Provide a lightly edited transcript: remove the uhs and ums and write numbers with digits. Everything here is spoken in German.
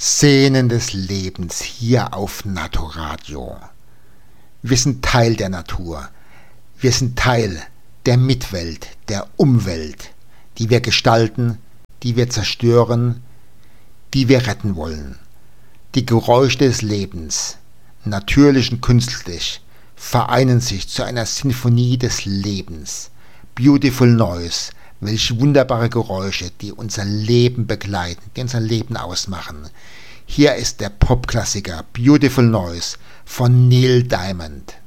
Szenen des Lebens hier auf Naturadio. Wir sind Teil der Natur. Wir sind Teil der Mitwelt, der Umwelt, die wir gestalten, die wir zerstören, die wir retten wollen. Die Geräusche des Lebens, natürlich und künstlich, vereinen sich zu einer Sinfonie des Lebens. Beautiful Noise, welch wunderbare Geräusche, die unser Leben begleiten, die unser Leben ausmachen. Hier ist der Popklassiker Beautiful Noise von Neil Diamond.